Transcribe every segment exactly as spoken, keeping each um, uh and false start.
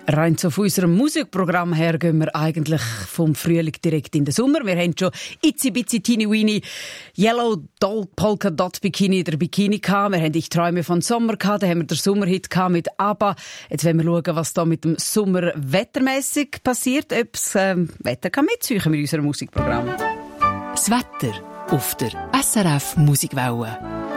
Rein so von unserem Musikprogramm her gehen wir eigentlich vom Frühling direkt in den Sommer. Wir haben schon Itzy Bitsy Teeny Weeny Yellow Doll Polka Dot Bikini, der Bikini gehabt. Wir haben «Ich träume von Sommer» gehabt. Dann haben wir den Sommerhit gehabt mit ABBA. Jetzt wollen wir schauen, was da mit dem Sommer wettermässig passiert. Ob das ähm, Wetter kann mitziehen mit unserem Musikprogramm. Das Wetter auf der S R F Musikwelle.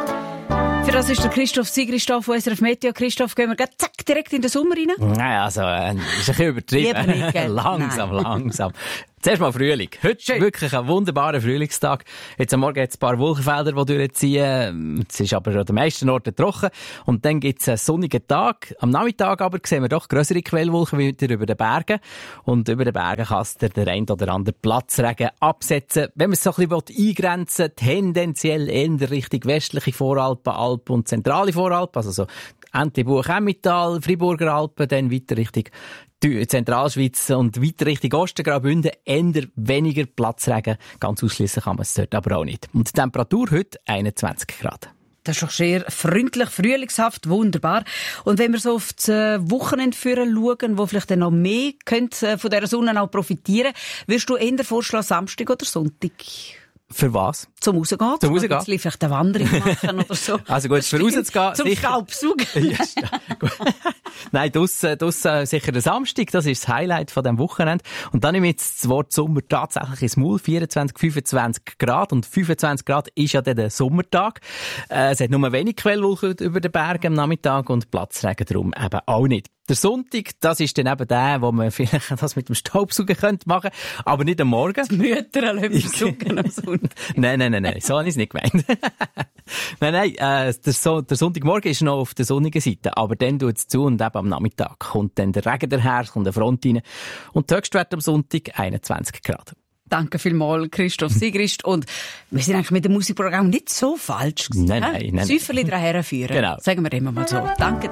Für das ist der Christoph Sigrist von S R F Meteo. Christoph, gehen wir gleich zack direkt in den Sommer rein? Nein, also, äh, ist ein bisschen übertrieben. Nicht, langsam, Nein. langsam. Zuerst mal Frühling. Heute ist wirklich ein wunderbarer Frühlingstag. Jetzt am Morgen hat es ein paar Wolkenfelder, die durchziehen. Es ist aber an den meisten Orten trocken. Und dann gibt es einen sonnigen Tag. Am Nachmittag aber sehen wir doch grössere Quellwolken wieder über den Bergen. Und über den Bergen kann es der ein oder andere Platzregen absetzen. Wenn man es so ein bisschen eingrenzen will, tendenziell eher Richtung westliche Voralpen, Alpen und zentrale Voralpen. Also so Entlebuch, Emmental, Friburger Alpen, dann weiter Richtung Zentralschweiz und weiter Richtung Osten, Graubünden, eher weniger Platzregen. Ganz ausschliessen kann man es dort aber auch nicht. Und die Temperatur heute einundzwanzig Grad. Das ist doch sehr freundlich, frühlingshaft, wunderbar. Und wenn wir so auf das Wochenende führen schauen, wo vielleicht dann noch mehr könnt, von dieser Sonne auch profitieren, würdest du eher vorschlagen, Samstag oder Sonntag? Für was? Zum Rausgehen. Zum Rausgehen. Jetzt vielleicht eine Wanderung machen oder so. Also gut, für rauszugehen. Zum Staubsaugen. Ja, gut. Nein, draussen, draussen sicher der Samstag. Das ist das Highlight von diesem Wochenende. Und dann nehme ich jetzt das Wort Sommer tatsächlich ins Maul. vierundzwanzig, fünfundzwanzig Grad. Und fünfundzwanzig Grad ist ja dann der Sommertag. Äh, es hat nur wenig Quellwolken über den Bergen am Nachmittag und Platzregen darum eben auch nicht. Der Sonntag, das ist dann eben der, wo man vielleicht das mit dem Staubsaugen könnte machen, aber nicht am Morgen. Die Mütter saugen am Sonntag. Nein, nein, nein, nein, so habe ich es nicht gemeint. nein, nein, äh, der, so- der Sonntagmorgen ist noch auf der sonnigen Seite, aber dann tut es zu und eben am Nachmittag kommt dann der Regen daher, es kommt eine Front rein und der Höchstwert am Sonntag einundzwanzig Grad. Danke vielmals, Christoph Sigrist. Und wir sind eigentlich mit dem Musikprogramm nicht so falsch gewesen. Nein, nein, nein, nein. Säuferli daher führen. Genau. Sagen wir immer mal so. Danke dir.